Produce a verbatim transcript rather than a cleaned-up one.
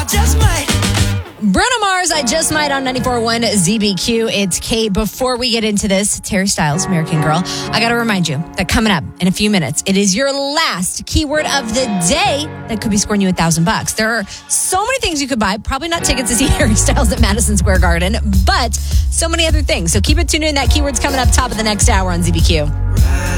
just might. Bruno Mars, I Just Might on ninety-four point one Z B Q. It's Kate. Before we get into this, Terry Styles, American Girl, I got to remind you that coming up in a few minutes, it is your last keyword of the day that could be scoring you a thousand bucks. There are so many things you could buy. Probably not tickets to see Harry Styles at Madison Square Garden, but so many other things. So keep it tuned in. That keyword's coming up top of the next hour on Z B Q.